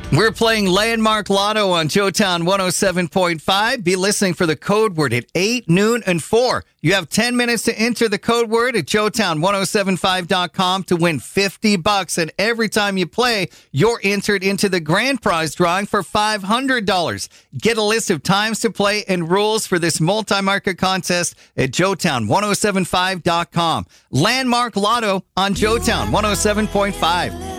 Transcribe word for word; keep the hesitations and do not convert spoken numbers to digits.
We're playing Landmark Lotto on Joetown one oh seven point five. Be listening for the code word at eight, noon, and four. You have ten minutes to enter the code word at joetown ten seventy-five dot com to win fifty bucks. And every time you play, you're entered into the grand prize drawing for five hundred dollars. Get a list of times to play and rules for this multi-market contest at joetown ten seventy-five dot com. Landmark Lotto on Joetown one oh seven point five.